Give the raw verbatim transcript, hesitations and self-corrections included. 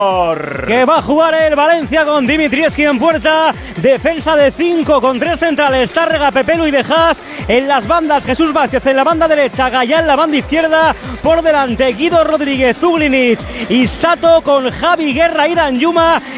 Que va a jugar el Valencia con Dimitrievski en puerta. Defensa de cinco con tres centrales: Tárrega, Pepelu y De Haas. En las bandas, Jesús Vázquez en la banda derecha, Gallá en la banda izquierda. Por delante, Guido Rodríguez, Zuglinic y Sato, con Javi Guerra y Danjuma